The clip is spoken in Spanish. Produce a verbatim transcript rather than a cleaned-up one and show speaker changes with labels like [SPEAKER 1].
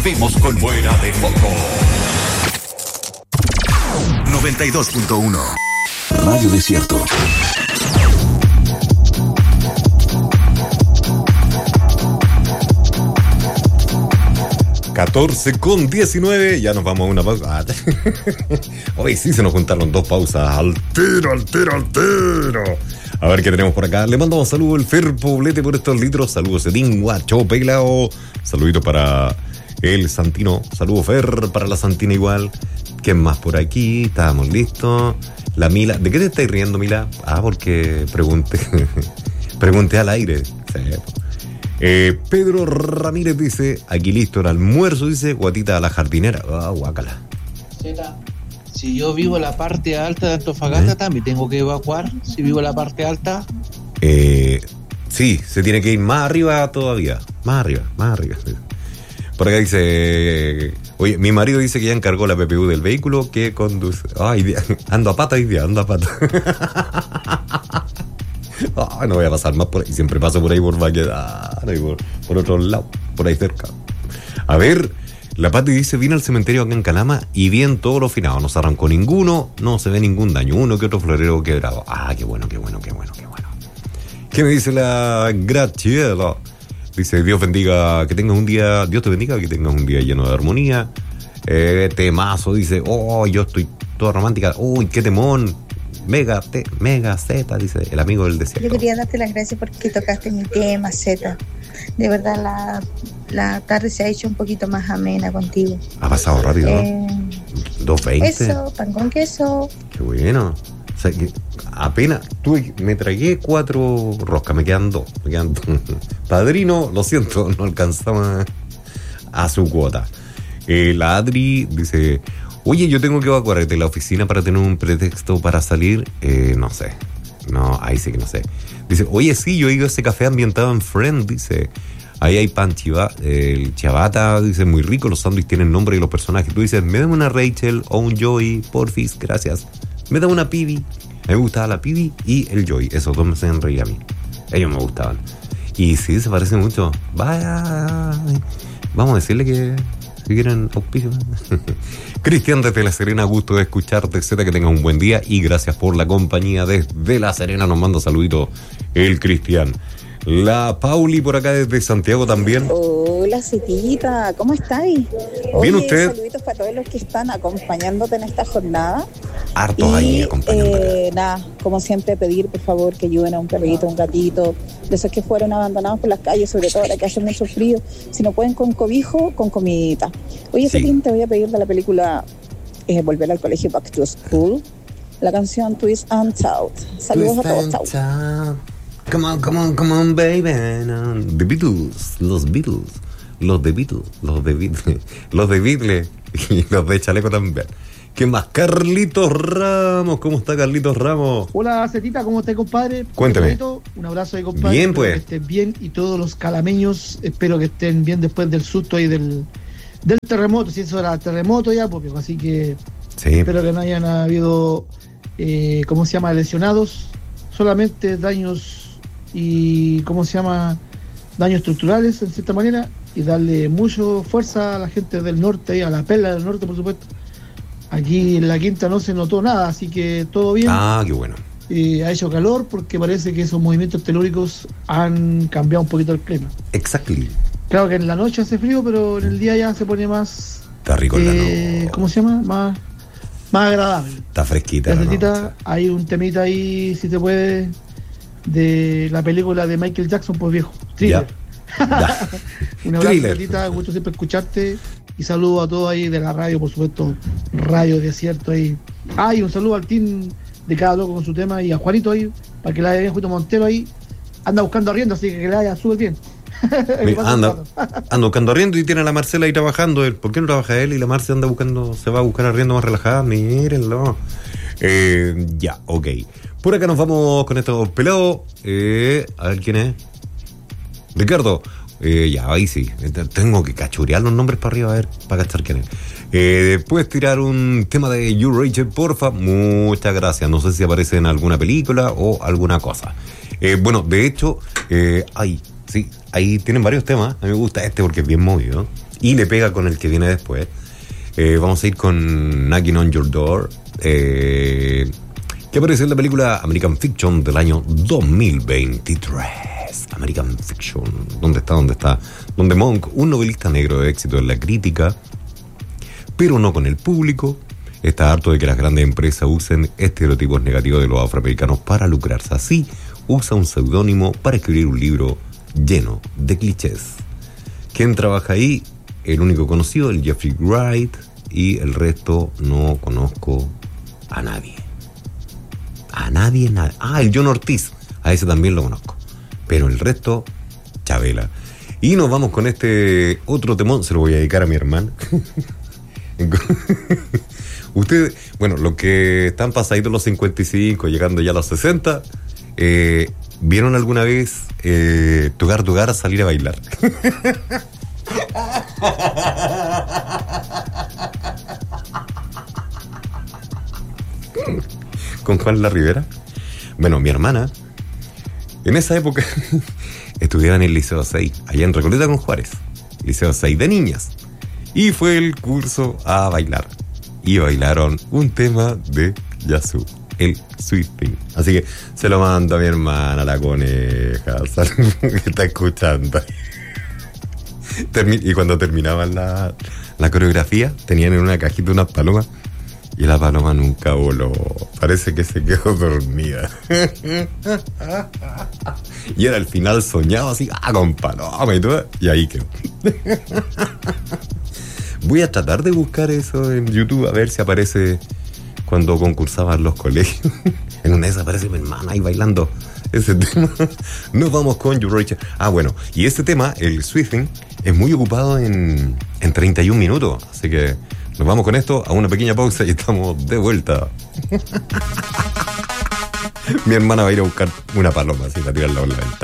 [SPEAKER 1] volvemos con Fuera de Foco. noventa y dos punto uno Radio Desierto.
[SPEAKER 2] catorce con diecinueve, ya nos vamos a una pausa. Hoy sí se nos juntaron dos pausas. Al tiro, al tiro, al tiro. A ver qué tenemos por acá. Le mandamos saludos al Fer Poblete por estos litros. Saludos Edín, Guacho, Pelao. Saludito para el Santino. Saludos Fer, para la Santina igual. ¿Quién más por aquí? Estábamos listos. La Mila. ¿De qué te estáis riendo, Mila? Ah, porque pregunté. Pregunté al aire. Sí. Eh, Pedro Ramírez dice, aquí listo el almuerzo, dice, guatita a la jardinera. Ah, guácala.
[SPEAKER 3] Si yo vivo en la parte alta de Antofagasta, ¿Eh? También tengo que evacuar. Si vivo en la parte alta.
[SPEAKER 2] Eh, sí, se tiene que ir más arriba todavía. Más arriba, más arriba. Por acá dice, oye, mi marido dice que ya encargó la P P U del vehículo que conduce. Ay, ando a pata hoy día, ando a pata. Oh, no voy a pasar más por ahí. Siempre paso por ahí por Baquedano y por, por otro lado, por ahí cerca. A ver, la Pati dice, vine al cementerio acá en Calama y bien todos los finados. No se arrancó ninguno, no se ve ningún daño. Uno que otro florero quebrado. Ah, qué bueno, qué bueno, qué bueno, qué bueno. ¿Qué me dice la Graciela? Dice, Dios bendiga, que tengas un día, Dios te bendiga, que tengas un día lleno de armonía. Eh, temazo, dice, oh, yo estoy toda romántica. Uy, qué temón. Mega, te, Mega Z, dice el amigo del desierto.
[SPEAKER 4] Yo quería darte las gracias porque tocaste mi tema, Z. De verdad, la, la tarde se ha hecho un poquito más amena contigo.
[SPEAKER 2] Ha pasado rápido,
[SPEAKER 4] eh,
[SPEAKER 2] ¿no? dos veinte.
[SPEAKER 4] Eso, pan con queso.
[SPEAKER 2] Qué bueno. O sea, que apenas tuve, me tragué cuatro roscas, me quedan dos. Me quedan dos. Padrino, lo siento, no alcanzaba a su cuota. Eh, la Adri dice... Oye, yo tengo que evacuar de la oficina para tener un pretexto para salir. Eh, no sé. No, ahí sí que no sé. Dice, oye, sí, yo he ido a ese café ambientado en Friend, dice. Ahí hay pan chiva, el chavata, dice, muy rico, los sándwiches tienen nombre y los personajes. Tú dices, me da una Rachel o un Joey, porfis, gracias. Me da una Pibi. A mí me gustaba la Pibi y el Joey. Esos dos me hacían reír a mí. Ellos me gustaban. Y sí, se parecen mucho. Vaya. Vamos a decirle que... si quieren auspicio. Cristian desde La Serena, gusto de escucharte, Z, que tengas un buen día y gracias por la compañía desde La Serena, nos manda saludito el Cristian. La Pauli por acá desde Santiago también.
[SPEAKER 5] Hola, Cetita, ¿cómo estáis?
[SPEAKER 2] Bien, usted.
[SPEAKER 5] Saluditos para todos los que están acompañándote en esta jornada.
[SPEAKER 2] Hartos
[SPEAKER 5] y,
[SPEAKER 2] ahí acompañándote.
[SPEAKER 5] Eh, nada, como siempre, pedir por favor que ayuden a un perrito, un gatito, de esos que fueron abandonados por las calles, sobre todo ahora que hace mucho frío. Si no pueden con cobijo, con comidita. Oye, sí. Cetín, te voy a pedir de la película eh, Volver al Colegio, Back to School, la canción Twist and Shout. Saludos Twist a todos, chao.
[SPEAKER 2] Come on, come on, come on, baby. The Beatles, los Beatles, los de Beatles, los de Beatles, los de Beatles y los de Chaleco también. ¿Qué más? Carlitos Ramos, ¿cómo está Carlitos Ramos?
[SPEAKER 6] Hola, Cetita, ¿cómo estás, compadre?
[SPEAKER 2] Cuéntame.
[SPEAKER 6] Un abrazo de compadre.
[SPEAKER 2] Bien,
[SPEAKER 6] espero
[SPEAKER 2] pues.
[SPEAKER 6] Que estén bien y todos los calameños, espero que estén bien después del susto ahí del, del terremoto, si eso era terremoto ya, porque así que
[SPEAKER 2] sí.
[SPEAKER 6] Espero que no hayan habido, eh, ¿cómo se llama?, lesionados, solamente daños y, ¿cómo se llama?, daños estructurales, en cierta manera, y darle mucha fuerza a la gente del norte, y a la perla del norte, por supuesto. Aquí en la quinta no se notó nada, así que todo bien.
[SPEAKER 2] Ah, qué bueno.
[SPEAKER 6] Eh, ha hecho calor porque parece que esos movimientos telúricos han cambiado un poquito el clima.
[SPEAKER 2] Exactly.
[SPEAKER 6] Claro que en la noche hace frío, pero en el día ya se pone más...
[SPEAKER 2] Está rico el
[SPEAKER 6] eh,
[SPEAKER 2] no.
[SPEAKER 6] ¿Cómo se llama? Más, más agradable.
[SPEAKER 2] Está fresquita.
[SPEAKER 6] La hay un temita ahí, si se puede, de la película de Michael Jackson, pues viejo. Thriller.
[SPEAKER 2] Ya. Ya.
[SPEAKER 6] Un abrazo, Tita, gusto siempre escucharte. Y saludo a todos ahí de la radio, por supuesto, Radio Desierto ahí. Ah, y un saludo al team de Cada Loco con su tema y a Juanito ahí, para que la haya bien, Juanito Montero ahí. Anda buscando arriendo, así que que la haya súper bien.
[SPEAKER 2] anda, anda buscando arriendo y tiene a la Marcela ahí trabajando. ¿Por qué no trabaja él y la Marcela anda buscando, se va a buscar arriendo más relajada? Mírenlo. Eh, ya, ok. Por acá nos vamos con estos pelados. Eh, a ver quién es. Ricardo. Eh, ya, ahí sí. Tengo que cachurear los nombres para arriba a ver, para cachar quién es. Eh, ¿Puedes tirar un tema de You Rachel, porfa? Muchas gracias. No sé si aparece en alguna película o alguna cosa. Eh, bueno, de hecho, eh, ahí, sí, ahí tienen varios temas. A mí me gusta este porque es bien movido. Y le pega con el que viene después. Eh, vamos a ir con Knocking on Your Door, eh, que apareció en la película American Fiction del año dos mil veintitrés. American Fiction. ¿Dónde está? ¿Dónde está? Donde Monk, un novelista negro de éxito en la crítica, pero no con el público, está harto de que las grandes empresas usen estereotipos negativos de los afroamericanos para lucrarse. Así, usa un seudónimo para escribir un libro lleno de clichés. ¿Quién trabaja ahí? El único conocido, el Jeffrey Wright, y el resto no conozco a nadie. A nadie, nadie. Ah, el John Ortiz, a ese también lo conozco. Pero el resto, Chabela. Y nos vamos con este otro temón, se lo voy a dedicar a mi hermana. Ustedes, bueno, los que están pasaditos los cincuenta y cinco, llegando ya a los sesenta, eh, ¿vieron alguna vez eh, Tocar Tocar a salir a bailar? ¿Con Juan La Rivera? Bueno, mi hermana, en esa época, estudiaba en el Liceo seis, allá en Recoleta con Juárez, Liceo seis de niñas, y fue el curso a bailar, y bailaron un tema de Yazoo, el Sweeping. Así que se lo mando a mi hermana, la coneja, que está escuchando. Termi- y cuando terminaban la, la coreografía, tenían en una cajita unas palomas, y la paloma nunca voló. Parece que se quedó dormida. Y era el final soñado así, ah, con paloma y todo, y ahí quedó. Voy a tratar de buscar eso en YouTube, a ver si aparece cuando concursaban los colegios. En una de esas aparece mi hermana ahí bailando ese tema. Nos vamos con You Rachel. Ah, bueno, y este tema, el Swifting, es muy ocupado en, en treinta y un minutos. Así que nos vamos con esto a una pequeña pausa y estamos de vuelta. Mi hermana va a ir a buscar una paloma así para tirarla por la ventana.